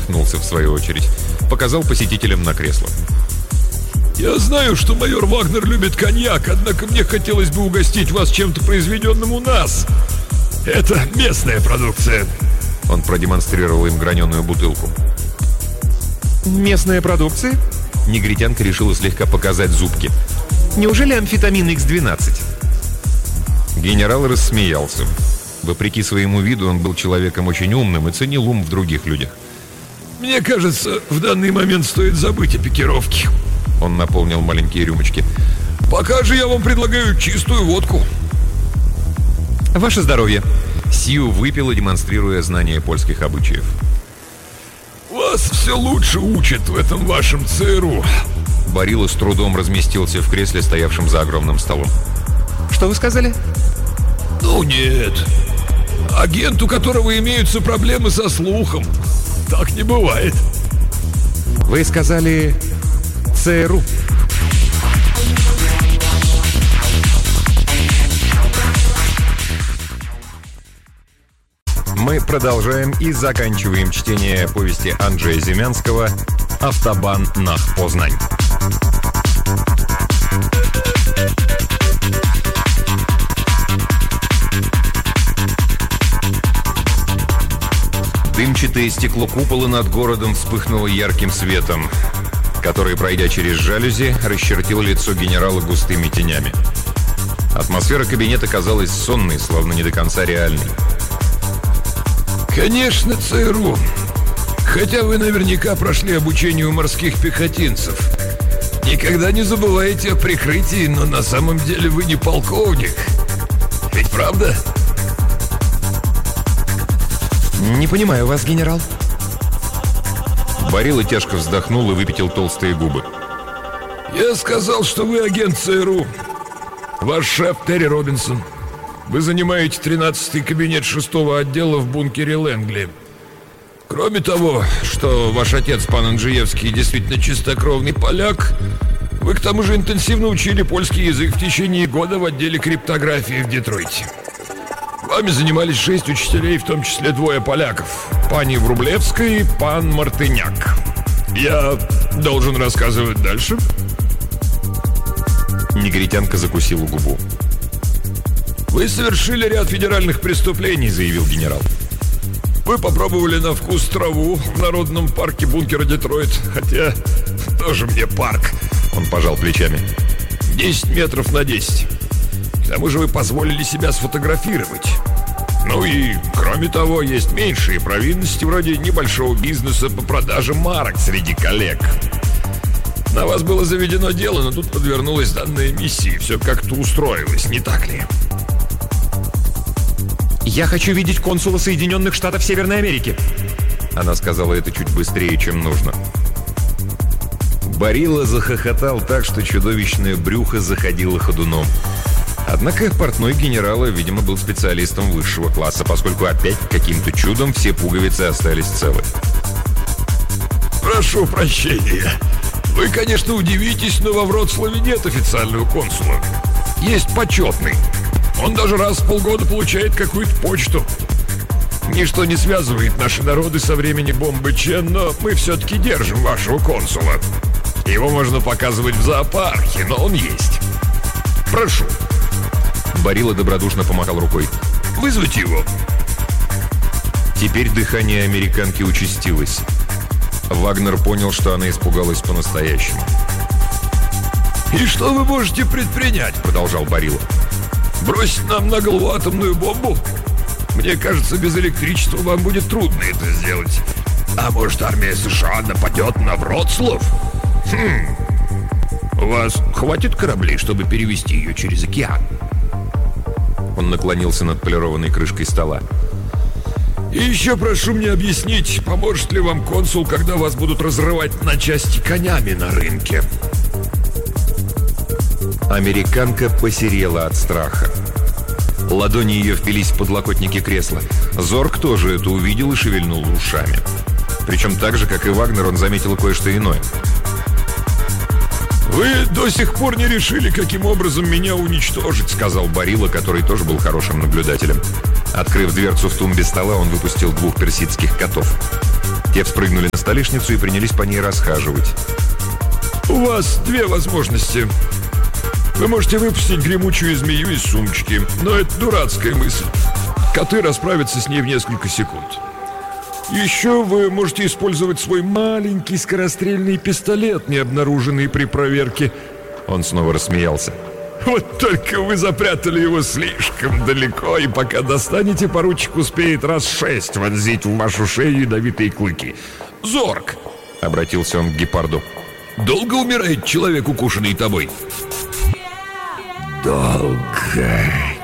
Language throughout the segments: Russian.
усмехнулся в свою очередь. Показал посетителям на кресло. «Я знаю, что майор Вагнер любит коньяк, однако мне хотелось бы угостить вас чем-то произведенным у нас. Это местная продукция». Он продемонстрировал им граненую бутылку. «Местная продукция?» Негритянка решила слегка показать зубки. «Неужели амфетамин X12?» Генерал рассмеялся. Вопреки своему виду он был человеком очень умным и ценил ум в других людях. «Мне кажется, в данный момент стоит забыть о пикировке». Он наполнил маленькие рюмочки. «Пока же я вам предлагаю чистую водку». «Ваше здоровье!» Сью выпила, демонстрируя знание польских обычаев. «Вас все лучше учат в этом вашем ЦРУ». Барилла с трудом разместился в кресле, стоявшем за огромным столом. «Что вы сказали?» «Ну нет. Агент, у которого имеются проблемы со слухом. Так не бывает». «Вы сказали ЦРУ». Мы продолжаем и заканчиваем чтение повести Анджея Зимянского «Автобан нах Познань». Дымчатое стекло купола над городом вспыхнуло ярким светом, который, пройдя через жалюзи, расчертил лицо генерала густыми тенями. Атмосфера кабинета казалась сонной, словно не до конца реальной. «Конечно, ЦРУ. Хотя вы наверняка прошли обучение у морских пехотинцев. Никогда не забывайте о прикрытии, но на самом деле вы не полковник. Ведь правда?» «Не понимаю вас, генерал». Барилла тяжко вздохнул и выпятил толстые губы. «Я сказал, что вы агент ЦРУ. Ваш шеф Терри Робинсон. Вы занимаете 13-й кабинет 6-го отдела в бункере Лэнгли. Кроме того, что ваш отец, пан Анджеевский, действительно чистокровный поляк, вы к тому же интенсивно учили польский язык в течение года в отделе криптографии в Детройте. Вами занимались 6 учителей, в том числе 2 поляков. Пани Врублевская и пан Мартыняк. Я должен рассказывать дальше?» Негритянка закусила губу. «Вы совершили ряд федеральных преступлений», — заявил генерал. «Вы попробовали на вкус траву в народном парке бункера Детройт, хотя тоже мне парк». Он пожал плечами. 10 метров на 10. К тому же вы позволили себя сфотографировать. Ну и, кроме того, есть меньшие провинности, вроде небольшого бизнеса по продаже марок среди коллег. На вас было заведено дело, но тут подвернулась данная миссия. Все как-то устроилось, не так ли?» «Я хочу видеть консула Соединенных Штатов Северной Америки». Она сказала это чуть быстрее, чем нужно. Барилла захохотал так, что чудовищное брюхо заходило ходуном. Однако портной генерала, видимо, был специалистом высшего класса, поскольку опять каким-то чудом все пуговицы остались целы. «Прошу прощения. Вы, конечно, удивитесь, но во Вроцлаве нет официального консула. Есть почетный. Он даже раз в полгода получает какую-то почту. Ничто не связывает наши народы со времени бомбы Чен, но мы все-таки держим вашего консула. Его можно показывать в зоопарке, но он есть. Прошу». Барилла добродушно помахал рукой. «Вызвать его». Теперь дыхание американки участилось. Вагнер понял, что она испугалась по-настоящему. «И что вы можете предпринять?» — продолжал Барилла. «Бросить нам на голову атомную бомбу? Мне кажется, без электричества вам будет трудно это сделать. А может, армия США нападет на Вроцлав? У вас хватит кораблей, чтобы перевести ее через океан?» Он наклонился над полированной крышкой стола. «И еще прошу мне объяснить, поможет ли вам консул, когда вас будут разрывать на части конями на рынке?» Американка посерела от страха. Ладони ее впились в подлокотники кресла. Зорг тоже это увидел и шевельнул ушами. Причем так же, как и Вагнер, он заметил кое-что иное. «Вы до сих пор не решили, каким образом меня уничтожить», — сказал Барилла, который тоже был хорошим наблюдателем. Открыв дверцу в тумбе стола, он выпустил 2 персидских котов. Те вспрыгнули на столешницу и принялись по ней расхаживать. У вас две возможности. Вы можете выпустить гремучую змею из сумочки, но это дурацкая мысль. Коты расправятся с ней в несколько секунд. Еще вы можете использовать свой маленький скорострельный пистолет, не обнаруженный при проверке. Он снова рассмеялся. Вот только вы запрятали его слишком далеко, и пока достанете, поручик успеет раз 6 вонзить в вашу шею ядовитые клыки. Зорг! Обратился он к гепарду. Долго умирает человек, укушенный тобой? Долго.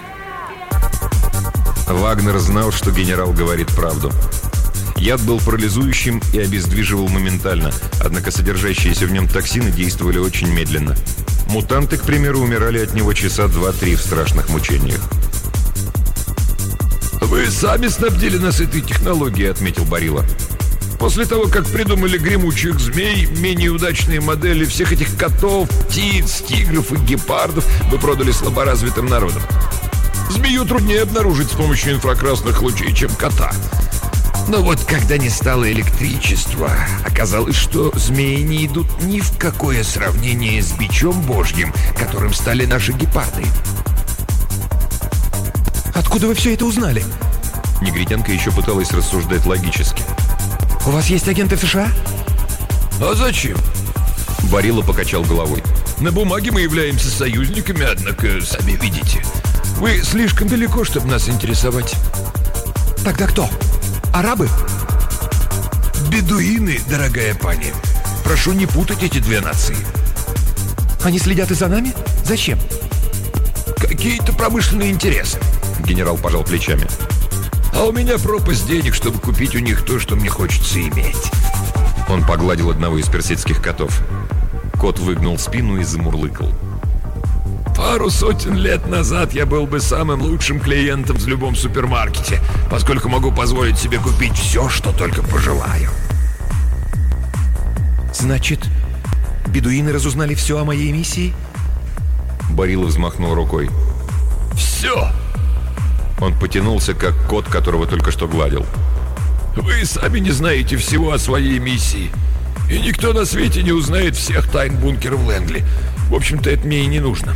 Вагнер знал, что генерал говорит правду. Яд был парализующим и обездвиживал моментально, однако содержащиеся в нем токсины действовали очень медленно. Мутанты, к примеру, умирали от него часа 2-3 в страшных мучениях. «Вы сами снабдили нас этой технологией», — отметил Барилла. «После того, как придумали гремучих змей, менее удачные модели всех этих котов, птиц, тигров и гепардов вы продали слаборазвитым народам. Змею труднее обнаружить с помощью инфракрасных лучей, чем кота. Но вот когда не стало электричества, оказалось, что змеи не идут ни в какое сравнение с бичом божьим, которым стали наши гепарды». Откуда вы все это узнали? Негритянка еще пыталась рассуждать логически. У вас есть агенты США? «А зачем?» Барилла покачал головой. «На бумаге мы являемся союзниками, однако, сами видите, вы слишком далеко, чтобы нас интересовать». Тогда кто? Арабы? Бедуины, дорогая пани. Прошу не путать эти две нации. Они следят и за нами? Зачем? Какие-то промышленные интересы. Генерал пожал плечами. А у меня пропасть денег, чтобы купить у них то, что мне хочется иметь. Он погладил одного из персидских котов. Кот выгнул спину и замурлыкал. Пару сотен лет назад я был бы самым лучшим клиентом в любом супермаркете, поскольку могу позволить себе купить все, что только пожелаю. Значит, бедуины разузнали все о моей миссии? Барилла взмахнул рукой. Все! Он потянулся, как кот, которого только что гладил. Вы сами не знаете всего о своей миссии. И никто на свете не узнает всех тайн бункеров Лэнгли. В общем-то, это мне и не нужно.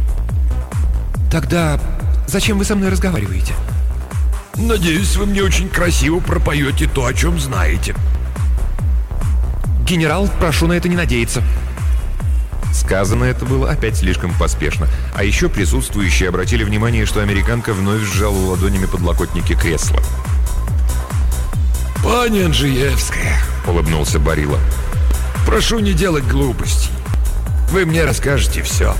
Тогда зачем вы со мной разговариваете? Надеюсь, вы мне очень красиво пропоете то, о чем знаете. Генерал, прошу на это не надеяться. Сказано это было опять слишком поспешно. А еще присутствующие обратили внимание, что американка вновь сжала ладонями подлокотники кресла. «Пани Анджиевская», — улыбнулся Барилла, — «прошу не делать глупостей. Вы мне расскажете все».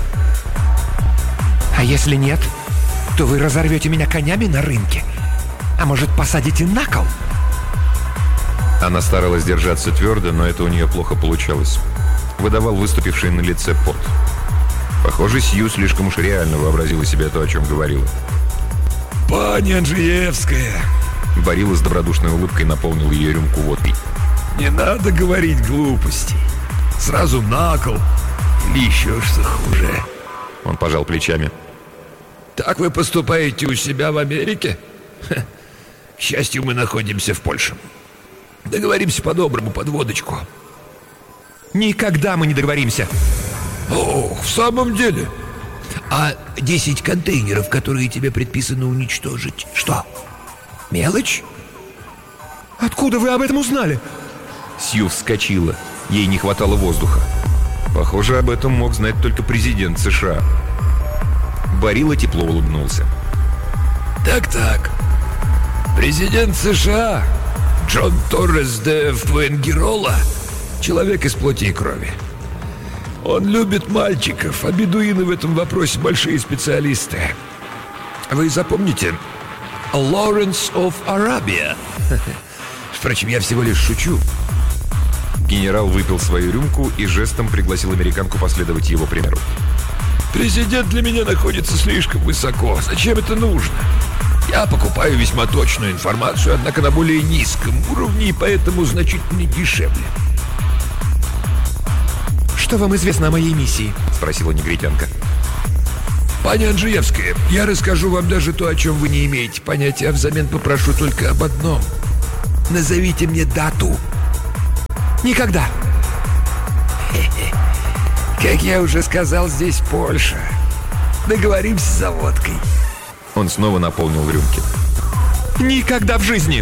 А если нет, то вы разорвете меня конями на рынке. А может, посадите на кол? Она старалась держаться твердо, но это у нее плохо получалось. Выдавал выступивший на лице пот. Похоже, Сью слишком уж реально вообразила себе то, о чем говорила. «Пани Анджиевская!» Барилла с добродушной улыбкой наполнил ее рюмку водкой. «Не надо говорить глупостей. Сразу на кол. Или еще что хуже». Он пожал плечами. «Так вы поступаете у себя в Америке? Ха. К счастью, мы находимся в Польше. Договоримся по-доброму, под водочку». Никогда мы не договоримся. О, в самом деле? А 10 контейнеров, которые тебе предписано уничтожить, что? Мелочь? Откуда вы об этом узнали? Сью вскочила. Ей не хватало воздуха. Похоже, об этом мог знать только президент США. Барилла тепло улыбнулся. Так-так. Президент США Джон Торрес де Фуэнгирола — человек из плоти и крови. Он любит мальчиков, а бедуины в этом вопросе большие специалисты. Вы запомните Lawrence of Arabia. Впрочем, я всего лишь шучу. Генерал выпил свою рюмку и жестом пригласил американку последовать его примеру. Президент для меня находится слишком высоко. Зачем это нужно? Я покупаю весьма точную информацию, однако на более низком уровне, и поэтому значительно дешевле. Что вам известно о моей миссии? Спросила негритянка. Пани Анджиевская, я расскажу вам даже то, о чем вы не имеете понятия, а взамен попрошу только об одном. Назовите мне дату, Никогда. Как я уже сказал, здесь Польша. Договоримся за водкой. Он снова наполнил рюмки. Никогда в жизни.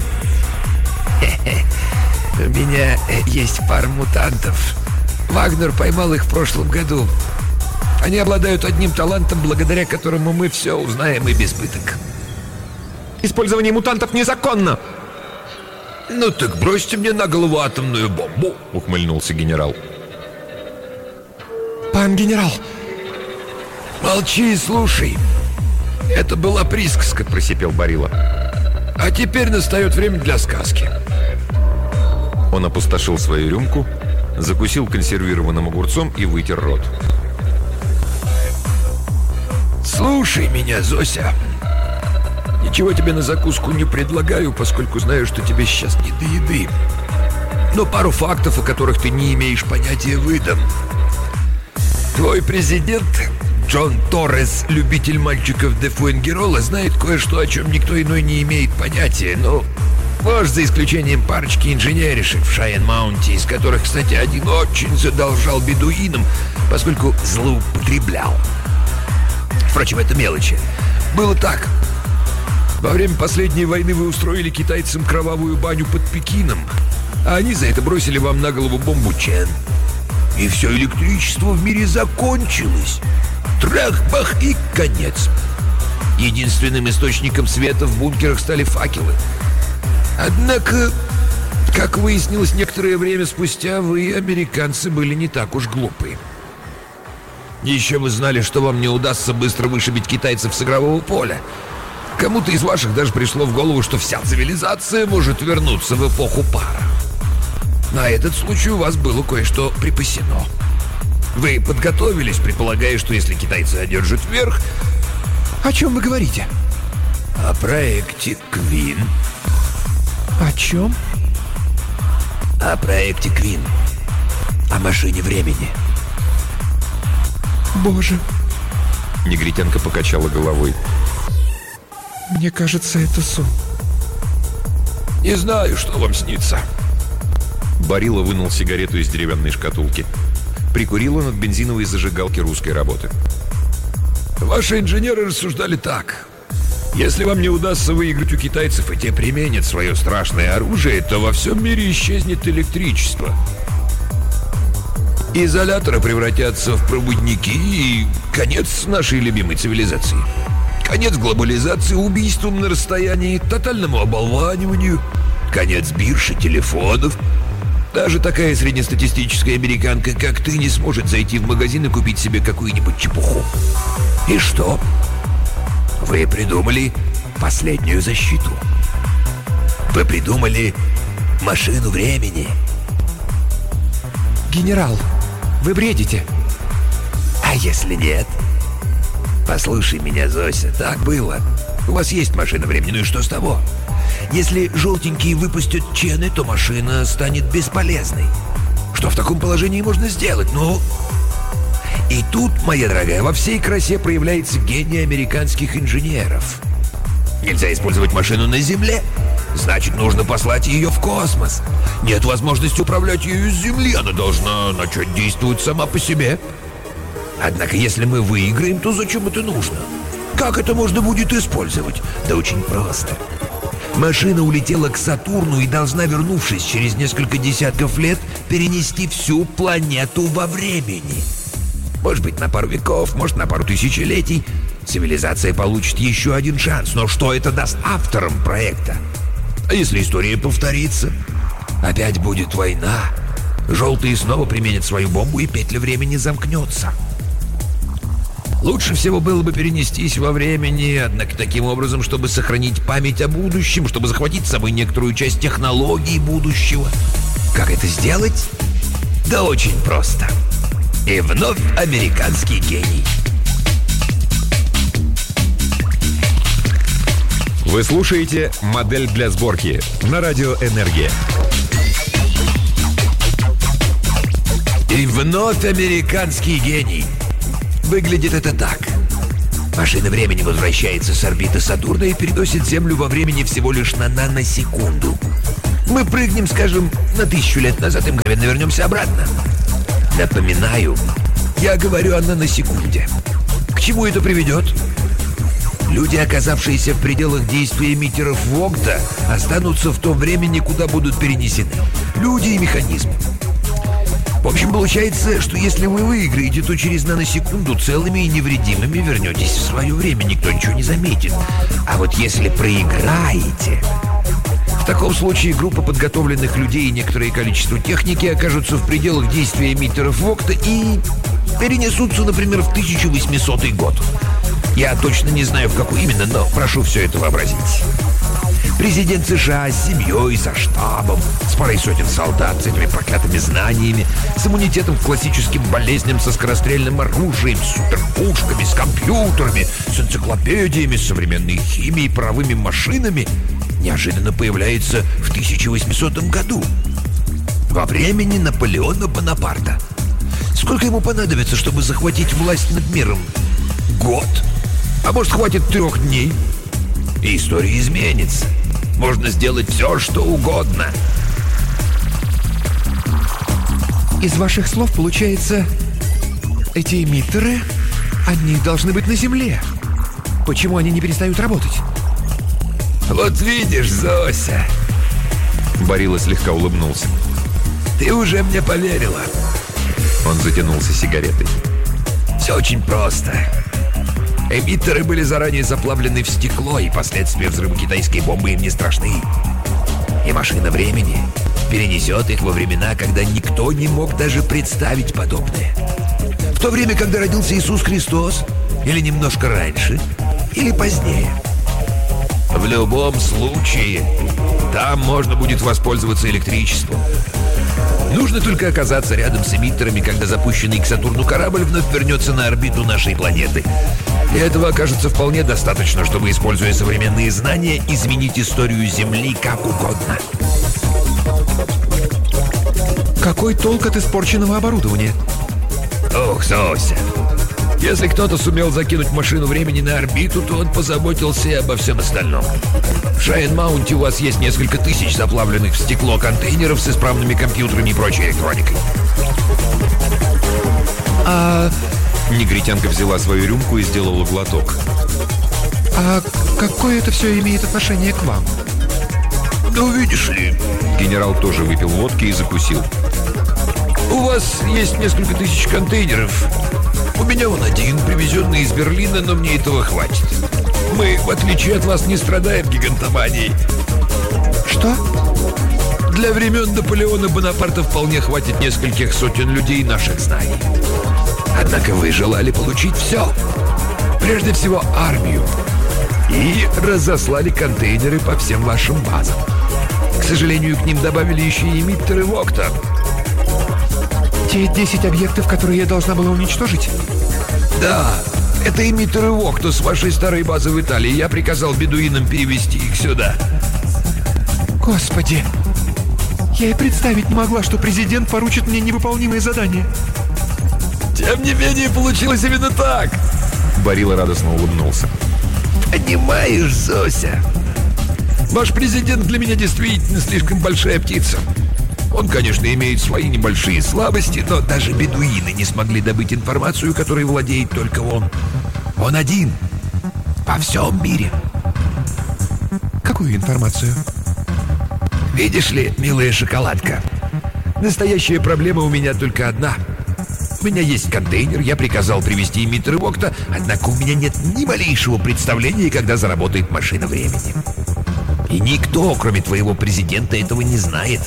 У меня есть пара мутантов. Вагнер поймал их в прошлом году. Они обладают одним талантом, благодаря которому мы все узнаем и без пыток. Использование мутантов незаконно. «Ну так бросьте мне на голову атомную бомбу», — ухмыльнулся генерал. Пан генерал. Молчи и слушай. Это была присказка, Просипел Барила. а теперь настает время для сказки. Он опустошил свою рюмку, закусил консервированным огурцом и вытер рот. Слушай меня, Зося. Ничего тебе на закуску не предлагаю, поскольку знаю, что тебе сейчас не до еды. Но пару фактов, о которых ты не имеешь понятия, выдам. Твой президент, Джон Торрес, любитель мальчиков де Фуэнгерола, знает кое-что, о чем никто иной не имеет понятия. Но, может, за исключением парочки инженеришек в Шайен-Маунте, из которых, кстати, один очень задолжал бедуинам, поскольку злоупотреблял. Впрочем, это мелочи. Было так. Во время последней войны вы устроили китайцам кровавую баню под Пекином, а они за это бросили вам на голову бомбу Чен. И все электричество в мире закончилось. Трах-бах и конец. Единственным источником света в бункерах стали факелы. Однако, как выяснилось некоторое время спустя, вы, американцы, были не так уж глупы. Еще вы знали, что вам не удастся быстро вышибить китайцев с игрового поля. Кому-то из ваших даже пришло в голову, что вся цивилизация может вернуться в эпоху пара. На этот случай у вас было кое-что припасено. Вы подготовились, предполагая, что если китайцы одержат верх... О чем вы говорите? О проекте Квин. О чем? О проекте Квин. О машине времени. Боже, Негритянка покачала головой. мне кажется, это сон. Не знаю, что вам снится. Барила вынул сигарету из деревянной шкатулки. Прикурил он от бензиновой зажигалки русской работы. Ваши инженеры рассуждали так. Если вам не удастся выиграть у китайцев, и те применят свое страшное оружие, то во всем мире исчезнет электричество. Изоляторы превратятся в проводники, и конец нашей любимой цивилизации. Конец глобализации, убийствам на расстоянии, тотальному оболваниванию, конец бирж и телефонов. Даже такая среднестатистическая американка, как ты, не сможет зайти в магазин и купить себе какую-нибудь чепуху. И что? Вы придумали последнюю защиту. Вы придумали машину времени. Генерал, вы бредите. А если нет? Послушай меня, Зося, так было. У вас есть машина времени, ну и что с того? Если желтенькие выпустят Чены, то машина станет бесполезной. Что в таком положении можно сделать? Ну... И тут, моя дорогая, во всей красе проявляется гений американских инженеров. Нельзя использовать машину на Земле. Значит, нужно послать ее в космос. Нет возможности управлять ею с Земли. Она должна начать действовать сама по себе. Однако, если мы выиграем, то зачем это нужно? Как это можно будет использовать? Да очень просто. Машина улетела к Сатурну и должна, вернувшись через несколько десятков лет, перенести всю планету во времени. Может быть, на пару веков, может, на пару тысячелетий. Цивилизация получит еще один шанс. Но что это даст авторам проекта? А если история повторится? Опять будет война. Желтые снова применят свою бомбу, и петля времени замкнется. Лучше всего было бы перенестись во времени, однако таким образом, чтобы сохранить память о будущем, чтобы захватить с собой некоторую часть технологий будущего. Как это сделать? Да очень просто. И вновь американский гений. Вы слушаете «Модель для сборки» на радио «Энергия». И вновь американский гений. Выглядит это так. Машина времени возвращается с орбиты Сатурна и переносит Землю во времени всего лишь на наносекунду. Мы прыгнем, скажем, на 1000 лет назад и мгновенно вернемся обратно. Напоминаю, я говорю о наносекунде. К чему это приведет? Люди, оказавшиеся в пределах действия эмиттеров Вогта, останутся в том времени, куда будут перенесены. Люди и механизмы. В общем, получается, что если вы выиграете, то через наносекунду целыми и невредимыми вернетесь в свое время, никто ничего не заметит. А вот если проиграете... В таком случае группа подготовленных людей и некоторое количество техники окажутся в пределах действия эмиттеров Вогта и перенесутся, например, в 1800 год. Я точно не знаю, в какой именно, но прошу все это вообразить. Президент США с семьей, со штабом, с парой сотен солдат, с этими проклятыми знаниями, с иммунитетом к классическим болезням, со скорострельным оружием, с суперпушками, с компьютерами, с энциклопедиями, с современной химией, паровыми машинами неожиданно появляется в 1800 году. Во времени Наполеона Бонапарта. Сколько ему понадобится, чтобы захватить власть над миром? Год? А может, хватит 3 дней? И история изменится. Можно сделать все, что угодно. Из ваших слов получается, эти эмиттеры, они должны быть на Земле. Почему они не перестают работать? Вот видишь, Зося. Барила слегка улыбнулся. Ты уже мне поверила. Он затянулся сигаретой. Все очень просто. Эмиттеры были заранее заплавлены в стекло, и последствия взрыва китайской бомбы им не страшны. И машина времени перенесет их во времена, когда никто не мог даже представить подобное. В то время, когда родился Иисус Христос, или немножко раньше, или позднее. В любом случае, там можно будет воспользоваться электричеством. Нужно только оказаться рядом с эмиттерами, когда запущенный к Сатурну корабль вновь вернется на орбиту нашей планеты. И этого окажется вполне достаточно, чтобы, используя современные знания, изменить историю Земли как угодно. Какой толк от испорченного оборудования? Ох, Зося. Если кто-то сумел закинуть машину времени на орбиту, то он позаботился и обо всем остальном. В Шайн-Маунте у вас есть несколько тысяч заплавленных в стекло контейнеров с исправными компьютерами и прочей электроникой. Негритянка взяла свою рюмку и сделала глоток. А какое это все имеет отношение к вам? Ну, видишь ли... Генерал тоже выпил водки и закусил. У вас есть несколько тысяч контейнеров. У меня он один, привезенный из Берлина, но мне этого хватит. Мы, в отличие от вас, не страдаем гигантоманией. Что? Для времен Наполеона Бонапарта вполне хватит нескольких сотен людей наших знаний. Однако вы желали получить все. Прежде всего, армию. И разослали контейнеры по всем вашим базам. К сожалению, к ним добавили еще и эмиттеры Вогта. Те 10 объектов, которые я должна была уничтожить? Да, это эмиттеры Вогта с вашей старой базы в Италии. Я приказал бедуинам перевести их сюда. Господи! Я и представить не могла, что президент поручит мне невыполнимые задания. Тем не менее, получилось именно так. Барила радостно улыбнулся. Понимаешь, Зося, ваш президент для меня действительно слишком большая птица. Он, конечно, имеет свои небольшие слабости, но даже бедуины не смогли добыть информацию, которой владеет только он. Он один во всем мире. Какую информацию? Видишь ли, милая шоколадка, настоящая проблема у меня только одна. У меня есть контейнер, я приказал привезти эмиттеры Вогта, однако у меня нет ни малейшего представления, когда заработает машина времени. И никто, кроме твоего президента, этого не знает.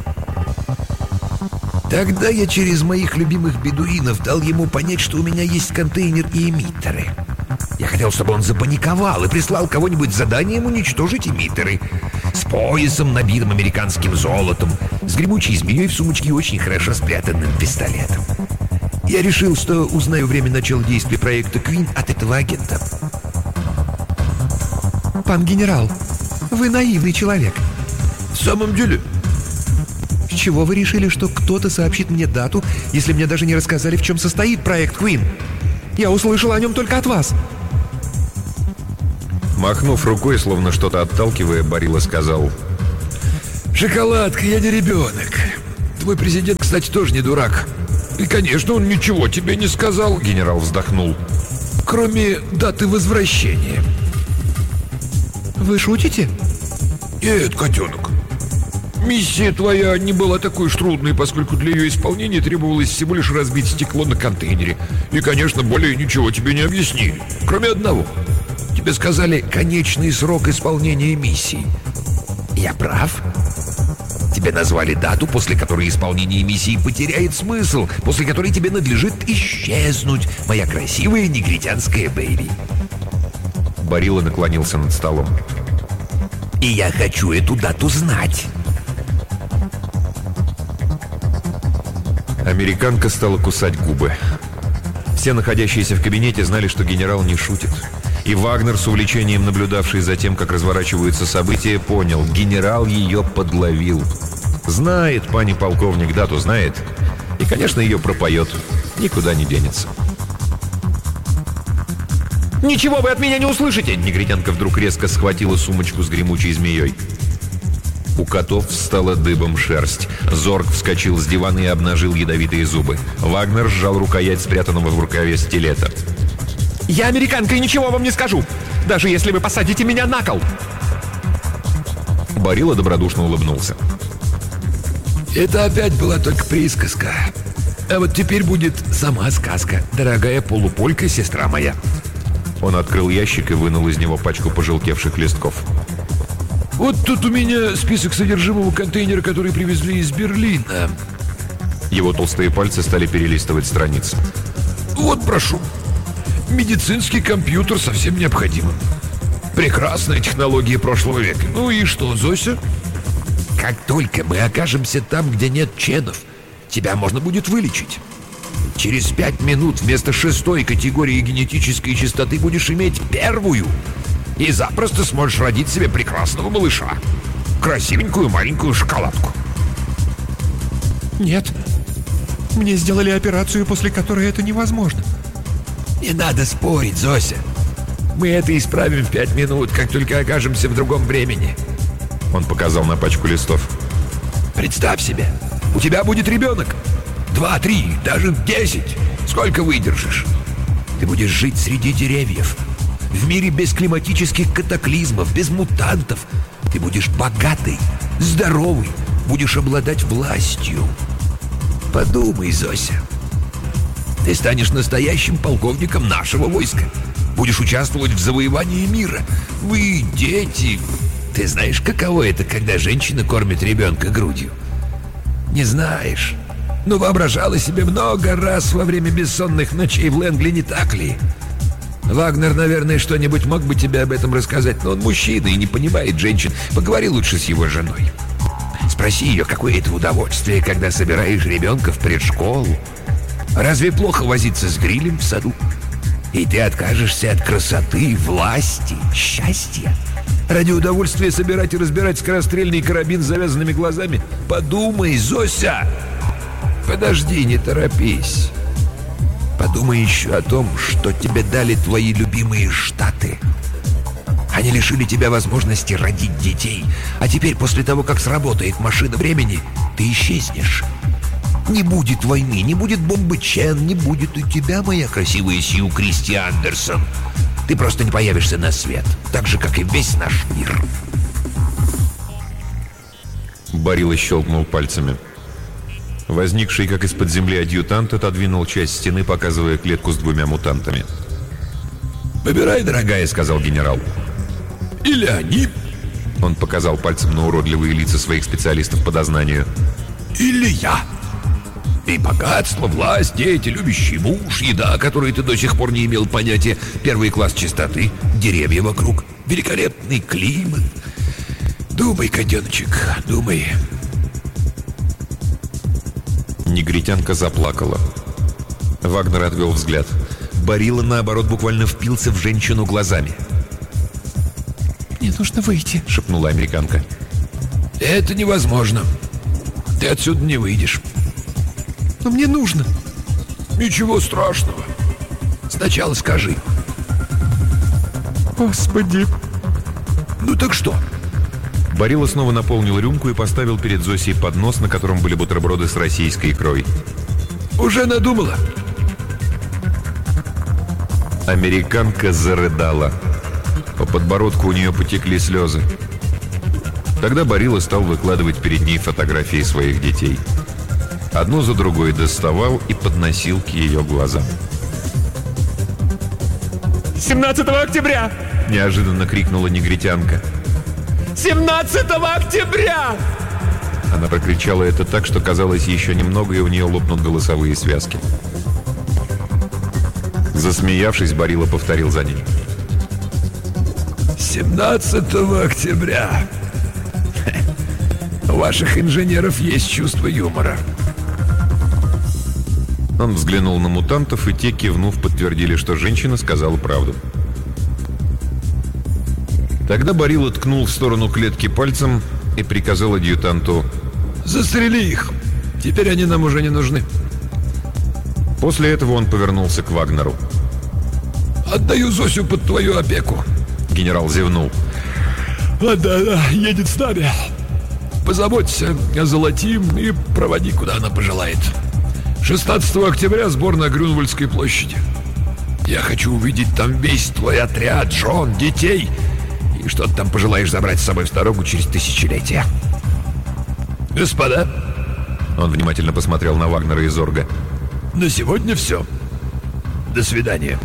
Тогда я через моих любимых бедуинов дал ему понять, что у меня есть контейнер и эмиттеры. Я хотел, чтобы он запаниковал и прислал кого-нибудь с заданием уничтожить эмиттеры. С поясом, набитым американским золотом, с гремучей змеей в сумочке и очень хорошо спрятанным пистолетом. Я решил, что узнаю время начала действия проекта Квин от этого агента. Пан генерал, вы наивный человек. В самом деле? С чего вы решили, что кто-то сообщит мне дату, если мне даже не рассказали, в чем состоит проект Квин? Я услышал о нем только от вас. Махнув рукой, словно что-то отталкивая, Барила сказал: Шоколадка, я не ребенок. Твой президент, кстати, тоже не дурак. И, конечно, он ничего тебе не сказал, генерал вздохнул. Кроме даты возвращения. Вы шутите? Нет, котенок. Миссия твоя не была такой уж трудной, поскольку для ее исполнения требовалось всего лишь разбить стекло на контейнере. И, конечно, более ничего тебе не объяснили. Кроме одного. Тебе сказали конечный срок исполнения миссии. Я прав? Тебе назвали дату, после которой исполнение миссии потеряет смысл, после которой тебе надлежит исчезнуть, моя красивая негритянская бэйби. Барилла наклонился над столом. И я хочу эту дату знать. Американка стала кусать губы. Все находящиеся в кабинете знали, что генерал не шутит. И Вагнер, с увлечением наблюдавший за тем, как разворачиваются события, понял, генерал ее подловил. Знает, пани полковник, дату знает. И, конечно, ее пропоет. Никуда не денется. «Ничего вы от меня не услышите!» Негритянка вдруг резко схватила сумочку с гремучей змеей. У котов встала дыбом шерсть. Зорг вскочил с дивана и обнажил ядовитые зубы. Вагнер сжал рукоять спрятанного в рукаве стилета. «Я американка и ничего вам не скажу, даже если вы посадите меня на кол!» Барилла добродушно улыбнулся. Это опять была только присказка. А вот теперь будет сама сказка, дорогая полуполька, сестра моя. Он открыл ящик и вынул из него пачку пожелтевших листков. Вот тут у меня список содержимого контейнера, который привезли из Берлина. Его толстые пальцы стали перелистывать страницы. Вот, прошу. Медицинский компьютер совсем необходим. Прекрасная технология прошлого века. Ну и что, Зося? Как только мы окажемся там, где нет ченов, тебя можно будет вылечить. Через 5 минут вместо 6-й категории генетической чистоты будешь иметь 1-ю. И запросто сможешь родить себе прекрасного малыша. Красивенькую маленькую шоколадку. Нет. Мне сделали операцию, после которой это невозможно. Не надо спорить, Зося. Мы это исправим в 5 минут, как только окажемся в другом времени. Он показал на пачку листов. Представь себе, у тебя будет ребенок. 2, 3, даже 10. Сколько выдержишь? Ты будешь жить среди деревьев. В мире без климатических катаклизмов, без мутантов. Ты будешь богатый, здоровый, будешь обладать властью. Подумай, Зося. Ты станешь настоящим полковником нашего войска. Будешь участвовать в завоевании мира. Вы, дети. Ты знаешь, каково это, когда женщина кормит ребенка грудью? Не знаешь. Но воображала себе много раз во время бессонных ночей в Лэнгли, не так ли? Вагнер, наверное, что-нибудь мог бы тебе об этом рассказать, но он мужчина и не понимает женщин. Поговори лучше с его женой. Спроси ее, какое это удовольствие, когда собираешь ребенка в предшколу. Разве плохо возиться с грилем в саду? И ты откажешься от красоты, власти, счастья? Ради удовольствия собирать и разбирать скорострельный карабин с завязанными глазами? Подумай, Зося! Подожди, не торопись. Подумай еще о том, что тебе дали твои любимые Штаты. Они лишили тебя возможности родить детей. А теперь, после того, как сработает машина времени, ты исчезнешь. Не будет войны, не будет бомбы Чен, не будет у тебя, моя красивая Сью Кристи Андерсон. Ты просто не появишься на свет, так же, как и весь наш мир. Барилла щелкнул пальцами. Возникший, как из-под земли, адъютант отодвинул часть стены, показывая клетку с 2 мутантами. «Выбирай, дорогая», — сказал генерал. «Или они...» — он показал пальцем на уродливые лица своих специалистов по дознанию. «Или я. И богатство, власть, дети, любящий муж, еда, которой ты до сих пор не имел понятия, 1 класс чистоты, деревья вокруг, великолепный климат. Думай, котеночек, думай». Негритянка заплакала. Вагнер отвел взгляд. Барилла, наоборот, буквально впился в женщину глазами. «Мне нужно выйти», — шепнула американка. «Это невозможно. Ты отсюда не выйдешь». «Но мне нужно». «Ничего страшного. Сначала скажи». «Господи». «Ну так что? Барилла снова наполнил рюмку и поставил перед Зосей поднос, на котором были бутерброды с российской икрой. «Уже надумала?» Американка зарыдала. По подбородку у нее потекли слезы. Тогда Барилла стал выкладывать перед ней фотографии своих детей. Одну за другой доставал и подносил к ее глазам. 17 октября! Неожиданно крикнула негритянка. 17 октября! Она прокричала это так, что казалось, еще немного, и у нее лопнут голосовые связки. Засмеявшись, Барилла повторил за ней. 17 октября. У ваших инженеров есть чувство юмора. Он взглянул на мутантов, и те, кивнув, подтвердили, что женщина сказала правду. Тогда Барилла ткнул в сторону клетки пальцем и приказал адъютанту: «Застрели их. Теперь они нам уже не нужны». После этого он повернулся к Вагнеру. «Отдаю Зосю под твою опеку». Генерал зевнул. Да, едет с нами. Позаботься о Золотим и проводи, куда она пожелает. 16 октября сбор на Грюнвальдской площади. Я хочу увидеть там весь твой отряд, жен, детей. И что ты там пожелаешь забрать с собой в дорогу через тысячелетия. Господа!» Он внимательно посмотрел на Вагнера и Зорга. «На сегодня все. До свидания».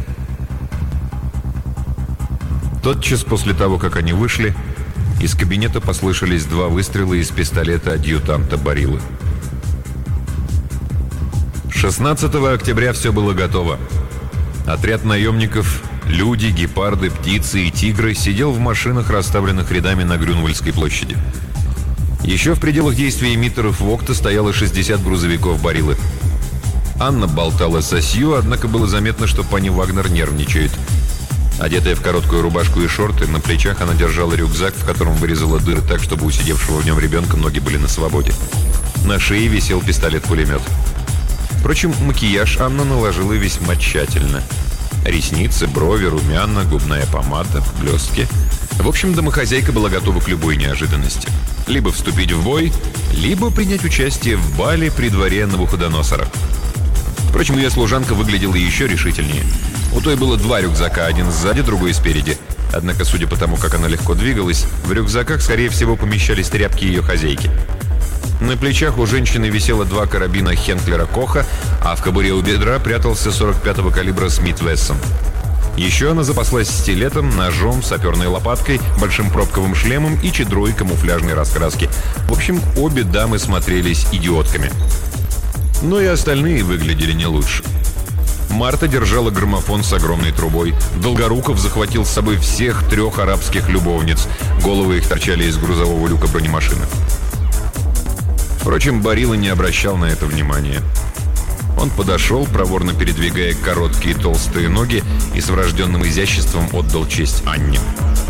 Тотчас после того, как они вышли, из кабинета послышались 2 выстрела из пистолета адъютанта Бариллы. 16 октября все было готово. Отряд наемников, люди, гепарды, птицы и тигры сидел в машинах, расставленных рядами на Грюнвальдской площади. Еще в пределах действия эмиттеров Вогта стояло 60 грузовиков Бариллы. Анна болтала с Осью, однако было заметно, что пани Вагнер нервничает. Одетая в короткую рубашку и шорты, на плечах она держала рюкзак, в котором вырезала дыры так, чтобы у сидевшего в нем ребенка ноги были на свободе. На шее висел пистолет-пулемет. Впрочем, макияж Анна наложила весьма тщательно. Ресницы, брови, румяна, губная помада, блестки. В общем, домохозяйка была готова к любой неожиданности. Либо вступить в бой, либо принять участие в бале при дворе Навуходоносора. Впрочем, ее служанка выглядела еще решительнее. У той было 2 рюкзака, один сзади, другой спереди. Однако, судя по тому, как она легко двигалась, в рюкзаках, скорее всего, помещались тряпки ее хозяйки. На плечах у женщины висело 2 карабина Хенклера Коха, а в кобуре у бедра прятался 45-го калибра Смит Вессон. Еще она запаслась стилетом, ножом, саперной лопаткой, большим пробковым шлемом и чедрой камуфляжной раскраски. В общем, обе дамы смотрелись идиотками. Но и остальные выглядели не лучше. Марта держала граммофон с огромной трубой. Долгоруков захватил с собой всех 3 арабских любовниц. Головы их торчали из грузового люка бронемашины. Впрочем, Барилла не обращал на это внимания. Он подошел, проворно передвигая короткие толстые ноги, и с врожденным изяществом отдал честь Анне.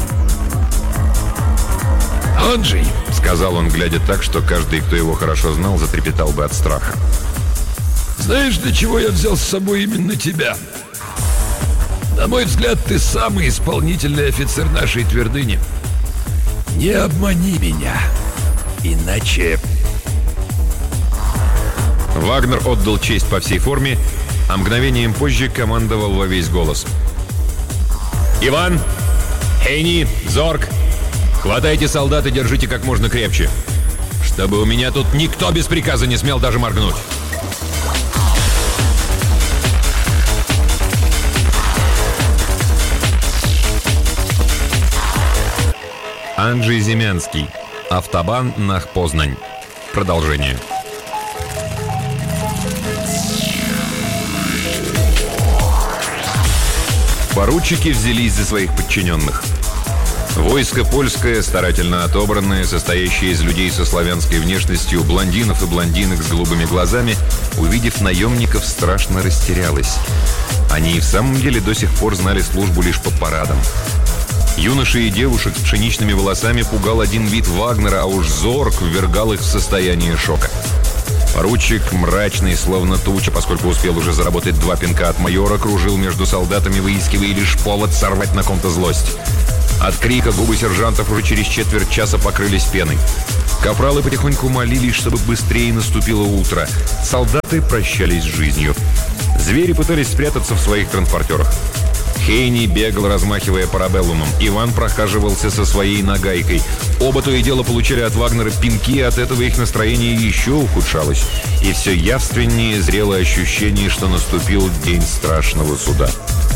«Анджей», — сказал он, глядя так, что каждый, кто его хорошо знал, затрепетал бы от страха. «знаешь, для чего я взял с собой именно тебя? На мой взгляд, ты самый исполнительный офицер нашей твердыни. Не обмани меня, иначе...» Вагнер отдал честь по всей форме, а мгновением позже командовал во весь голос. «Иван! Хейни! Зорг! Хватайте солдат и держите как можно крепче, чтобы у меня тут никто без приказа не смел даже моргнуть!» Анджей Земянский. Автобан Нах-Познань. Продолжение. Поручики взялись за своих подчиненных. Войско польское, старательно отобранное, состоящее из людей со славянской внешностью, блондинов и блондинок с голубыми глазами, увидев наемников, страшно растерялось. Они и в самом деле до сих пор знали службу лишь по парадам. Юношей и девушек с пшеничными волосами пугал один вид Вагнера, а уж Зорг ввергал их в состояние шока. Поручик, мрачный, словно туча, поскольку успел уже заработать 2 пинка от майора, кружил между солдатами, выискивая лишь повод сорвать на ком-то злость. От крика губы сержантов уже через четверть часа покрылись пеной. Капралы потихоньку молились, чтобы быстрее наступило утро. Солдаты прощались с жизнью. Звери пытались спрятаться в своих транспортерах. Хейни бегал, размахивая парабеллумом. Иван прохаживался со своей нагайкой. Оба то и дело получали от Вагнера пинки, и от этого их настроение еще ухудшалось. И все явственнее зрело ощущение, что наступил день страшного суда.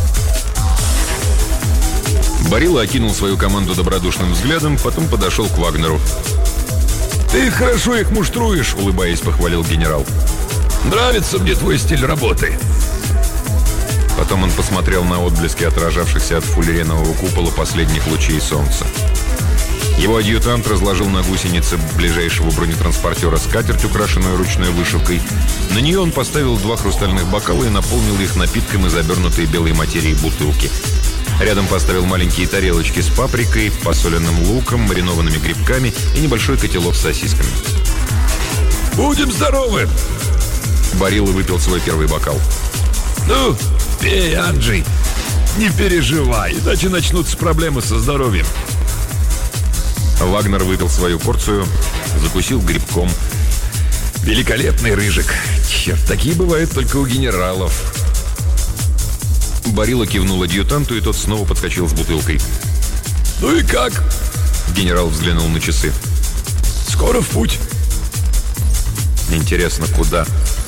Барилла окинул свою команду добродушным взглядом, потом подошел к Вагнеру. «Ты хорошо их муштруешь», — улыбаясь, похвалил генерал. «Нравится мне твой стиль работы». Потом он посмотрел на отблески отражавшихся от фуллеренового купола последних лучей солнца. Его адъютант разложил на гусенице ближайшего бронетранспортера скатерть, украшенную ручной вышивкой. На нее он поставил 2 хрустальных бокала и наполнил их напитком из обернутой белой материи бутылки. Рядом поставил маленькие тарелочки с паприкой, посоленным луком, маринованными грибками и небольшой котелок с сосисками. «Будем здоровы!» Барилла выпил свой первый бокал. «Ну, пей, Анджей. Не переживай, иначе начнутся проблемы со здоровьем». Вагнер выпил свою порцию, закусил грибком. «Великолепный рыжик. Черт, такие бывают только у генералов». Барилла кивнул адъютанту, и тот снова подскочил с бутылкой. «Ну и как?» Генерал взглянул на часы. «Скоро в путь». «Интересно, куда?»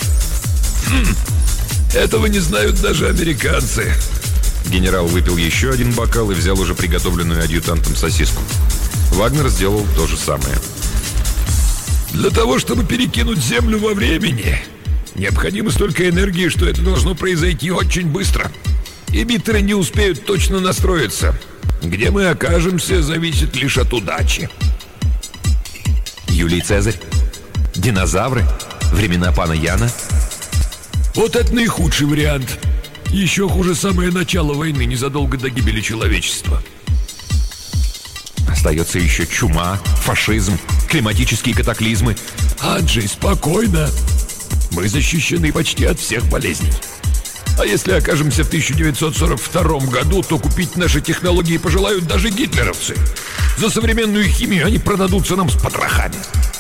Этого не знают даже американцы». Генерал выпил еще один бокал и взял уже приготовленную адъютантом сосиску. Вагнер сделал то же самое. «Для того, чтобы перекинуть Землю во времени, необходимо столько энергии, что это должно произойти очень быстро. Эмиттеры не успеют точно настроиться. Где мы окажемся, зависит лишь от удачи». Юлий Цезарь? Динозавры? Времена пана Яна? Вот это наихудший вариант. Еще хуже самое начало войны, незадолго до гибели человечества. Остается еще чума, фашизм, климатические катаклизмы. Анджей, спокойно. Мы защищены почти от всех болезней. А если окажемся в 1942 году, то купить наши технологии пожелают даже гитлеровцы. За современную химию они продадутся нам с потрохами.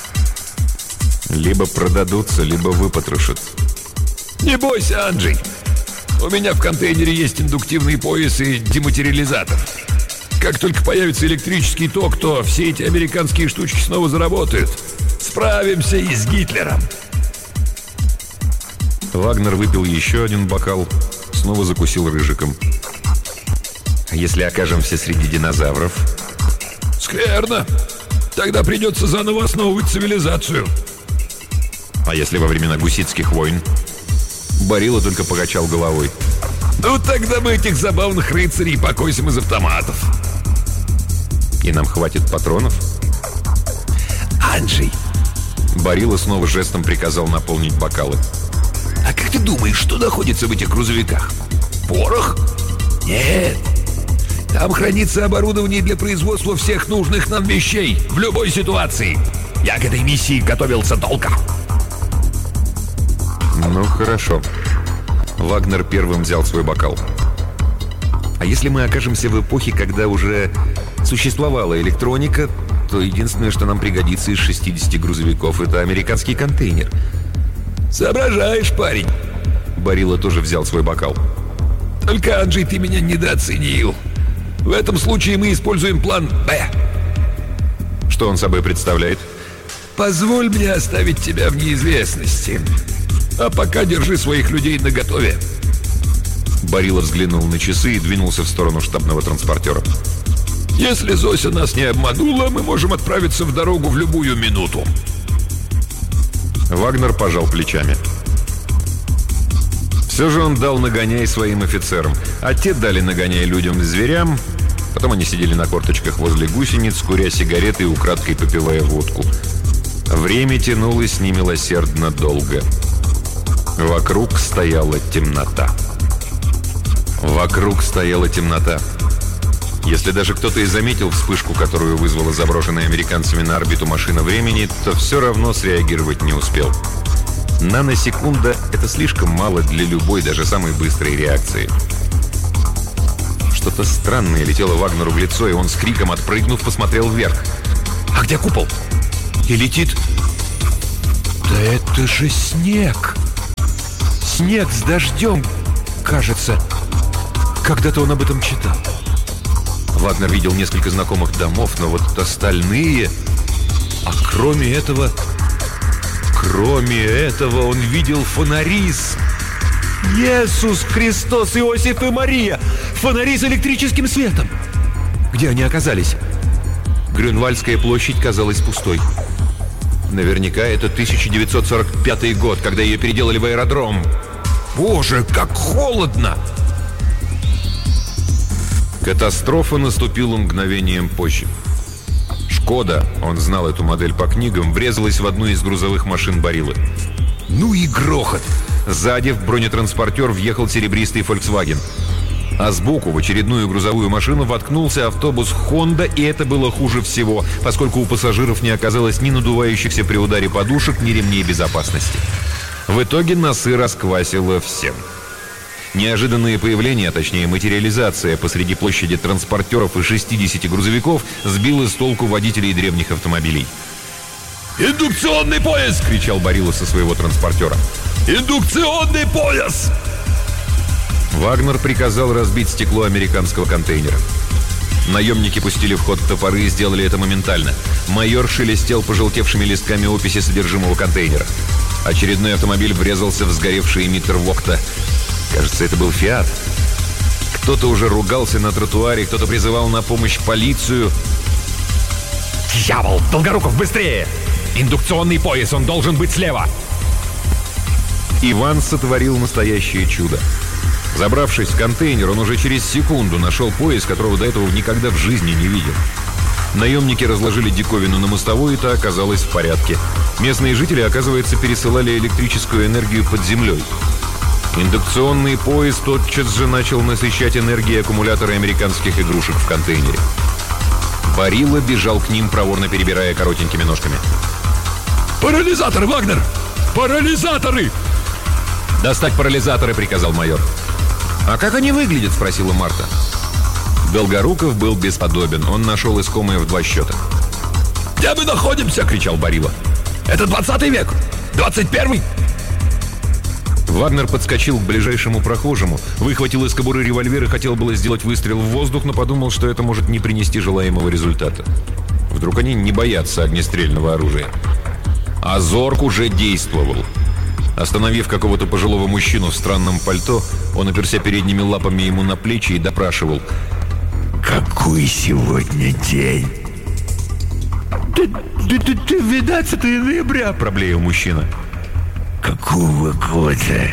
Либо продадутся, либо выпотрошат. Не бойся, Анджей. У меня в контейнере есть индуктивный пояс и дематериализатор. Как только появится электрический ток, то все эти американские штучки снова заработают. Справимся и с Гитлером. Вагнер выпил еще один бокал, снова закусил рыжиком. А если окажемся среди динозавров? Скверно. Тогда придется заново основывать цивилизацию. А если во времена гуситских войн? Барилла только покачал головой. Ну, тогда мы этих забавных рыцарей покосим из автоматов. И нам хватит патронов? Анджей. Барилла снова жестом приказал наполнить бокалы. А как ты думаешь, что находится в этих грузовиках? Порох? Нет. Там хранится оборудование для производства всех нужных нам вещей в любой ситуации. Я к этой миссии готовился долго. Ну, хорошо. Вагнер первым взял свой бокал. А если мы окажемся в эпохе, когда уже существовала электроника, то единственное, что нам пригодится из 60 грузовиков, это американский контейнер. Соображаешь, парень. Барилла тоже взял свой бокал. Только, Анджей, ты меня недооценил. В этом случае мы используем план «Б». Что он собой представляет? Позволь мне оставить тебя в неизвестности. А пока держи своих людей наготове. Барилла взглянул на часы и двинулся в сторону штабного транспортера. Если Зося нас не обманула, мы можем отправиться в дорогу в любую минуту. Вагнер пожал плечами. Все же он дал нагоняй своим офицерам, а те дали нагоняй людям-зверям. Потом они сидели на корточках возле гусениц, куря сигареты и украдкой попивая водку. Время тянулось немилосердно долго. Вокруг стояла темнота. Вокруг стояла темнота. Если даже кто-то и заметил вспышку, которую вызвала заброшенная американцами на орбиту машина времени, то все равно среагировать не успел. Наносекунда — это слишком мало для любой, даже самой быстрой реакции. Что-то странное летело Вагнеру в лицо, и он с криком, отпрыгнув, посмотрел вверх. «А где купол?» «И летит...» «Да это же снег! Снег с дождем, кажется!» Когда-то он об этом читал. Вагнер видел несколько знакомых домов, но вот остальные... А кроме этого он видел фонари с... Иисус Христос, Иосиф и Мария! Фонари с электрическим светом! Где они оказались? Грюнвальдская площадь казалась пустой. Наверняка это 1945 год, когда ее переделали в аэродром. Боже, как холодно! Катастрофа наступила мгновением позже. «Шкода», он знал эту модель по книгам, врезалась в одну из грузовых машин Бариллы. Ну и грохот! Сзади в бронетранспортер въехал серебристый Volkswagen. А сбоку в очередную грузовую машину воткнулся автобус «Хонда», и это было хуже всего, поскольку у пассажиров не оказалось ни надувающихся при ударе подушек, ни ремней безопасности. В итоге носы расквасило всем. Неожиданное появление, а точнее материализация посреди площади транспортеров и 60 грузовиков сбила с толку водителей древних автомобилей. «Индукционный пояс!» — кричал Барилла со своего транспортера. «Индукционный пояс!» Вагнер приказал разбить стекло американского контейнера. Наемники пустили в ход топоры и сделали это моментально. Майор шелестел пожелтевшими листками описи содержимого контейнера. Очередной автомобиль врезался в сгоревший эмиттер Вокта. Кажется, это был «Фиат». Кто-то уже ругался на тротуаре, кто-то призывал на помощь полицию. «Дьявол! Долгоруков, быстрее! Индукционный пояс, он должен быть слева!» Иван сотворил настоящее чудо. Забравшись в контейнер, он уже через секунду нашел пояс, которого до этого никогда в жизни не видел. Наемники разложили диковину на мостовой, и та оказалась в порядке. Местные жители, оказывается, пересылали электрическую энергию под землей. Индукционный пояс тотчас же начал насыщать энергией аккумуляторы американских игрушек в контейнере. Барилла бежал к ним, проворно перебирая коротенькими ножками. «Парализаторы, Вагнер! Парализаторы!» «Достать парализаторы», — приказал майор. «А как они выглядят?» — спросила Марта. Долгоруков был бесподобен. Он нашел искомое в 2 счета. «Где мы находимся?» — кричал Барилла. «Это 20 век! 21-й!» Вагнер подскочил к ближайшему прохожему, выхватил из кобуры револьвер и хотел было сделать выстрел в воздух, но подумал, что это может не принести желаемого результата. Вдруг они не боятся огнестрельного оружия. А Зорг уже действовал. Остановив какого-то пожилого мужчину в странном пальто, он оперся передними лапами ему на плечи и допрашивал. «Какой сегодня день?» 12 ноября, проблеял мужчина. «Какого года?»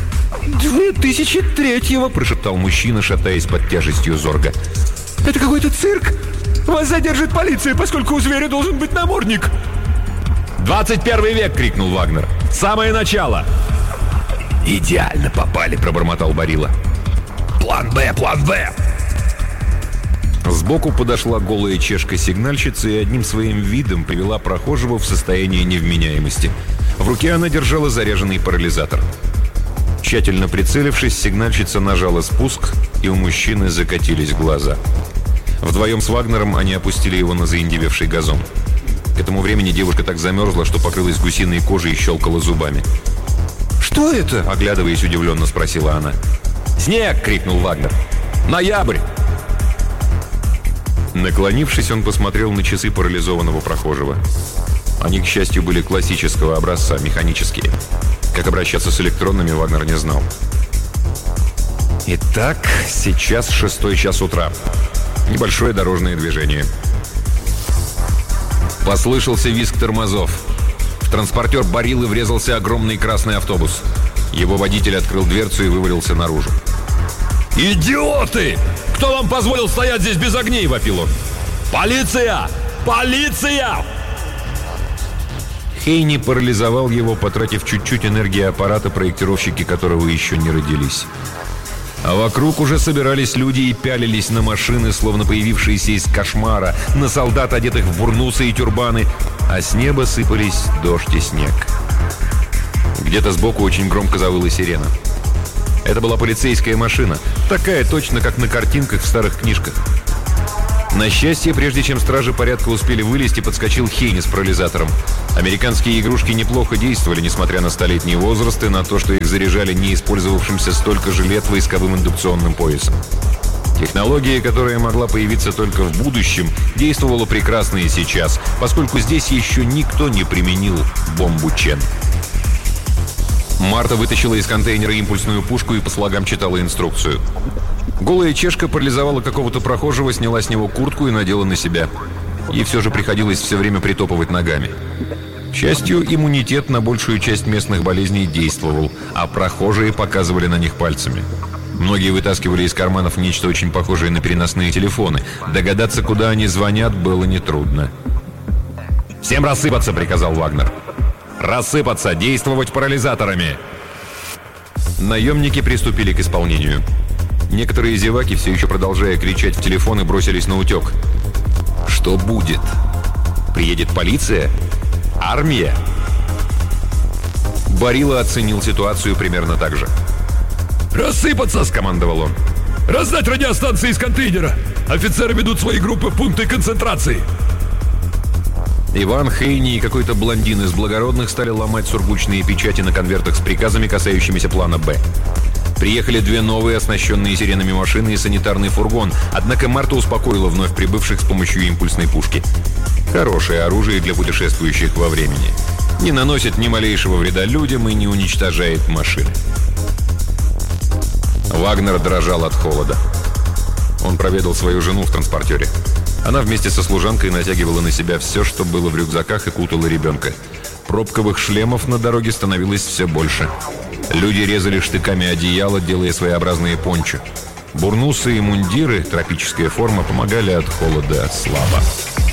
2003-го, прошептал мужчина, шатаясь под тяжестью Зорга. «Это какой-то цирк! Вас задержит полиция, поскольку у зверя должен быть намордник!» 21 век! — крикнул Вагнер. «Самое начало!» «Идеально попали!» — пробормотал Барилла. «План Б! План Б!» Сбоку подошла голая чешка-сигнальщица и одним своим видом привела прохожего в состояние невменяемости. В руке она держала заряженный парализатор. Тщательно прицелившись, сигнальщица нажала спуск, и у мужчины закатились глаза. Вдвоем с Вагнером они опустили его на заиндевевший газон. К этому времени девушка так замерзла, что покрылась гусиной кожей и щелкала зубами. «Что это?» — оглядываясь, удивленно спросила она. «Снег!» — крикнул Вагнер. «Ноябрь!» Наклонившись, он посмотрел на часы парализованного прохожего. Они, к счастью, были классического образца, механические. Как обращаться с электронными, Вагнер не знал. Итак, сейчас 6 час утра. Небольшое дорожное движение. Послышался визг тормозов. В транспортер Бариллы врезался огромный красный автобус. Его водитель открыл дверцу и вывалился наружу. «Идиоты! Кто вам позволил стоять здесь без огней?» — вопил он. «Полиция! Полиция!» Хейни парализовал его, потратив чуть-чуть энергии аппарата, проектировщики которого еще не родились. А вокруг уже собирались люди и пялились на машины, словно появившиеся из кошмара, на солдат, одетых в бурнусы и тюрбаны, а с неба сыпались дождь и снег. Где-то сбоку очень громко завыла сирена. Это была полицейская машина, такая точно, как на картинках в старых книжках. На счастье, прежде чем стражи порядка успели вылезти, подскочил Хейни с парализатором. Американские игрушки неплохо действовали, несмотря на столетний возраст и на то, что их заряжали не использовавшимся столько же лет войсковым индукционным поясом. Технология, которая могла появиться только в будущем, действовала прекрасно и сейчас, поскольку здесь еще никто не применил бомбу Чен. Марта вытащила из контейнера импульсную пушку и по слогам читала инструкцию. Голая чешка парализовала какого-то прохожего, сняла с него куртку и надела на себя. Ей все же приходилось все время притопывать ногами. К счастью, иммунитет на большую часть местных болезней действовал, а прохожие показывали на них пальцами. Многие вытаскивали из карманов нечто очень похожее на переносные телефоны. Догадаться, куда они звонят, было нетрудно. «Всем рассыпаться!» — приказал Вагнер. «Рассыпаться! Действовать парализаторами!» Наемники приступили к исполнению. Некоторые зеваки, все еще продолжая кричать в телефон, бросились на утек. Что будет? Приедет полиция? Армия? Барилла оценил ситуацию примерно так же. «Рассыпаться!» — скомандовал он. «Раздать радиостанции из контейнера! Офицеры ведут свои группы в пункты концентрации!» Иван, Хейни и какой-то блондин из благородных стали ломать сургучные печати на конвертах с приказами, касающимися плана «Б». Приехали две новые, оснащенные сиренами машины и санитарный фургон, однако Марта успокоила вновь прибывших с помощью импульсной пушки. Хорошее оружие для путешествующих во времени. Не наносит ни малейшего вреда людям и не уничтожает машины. Вагнер дрожал от холода. Он проведал свою жену в транспортере. Она вместе со служанкой натягивала на себя все, что было в рюкзаках, и кутала ребенка. Пробковых шлемов на дороге становилось все больше. Люди резали штыками одеяло, делая своеобразные пончо. Бурнусы и мундиры, тропическая форма, помогали от холода слабо.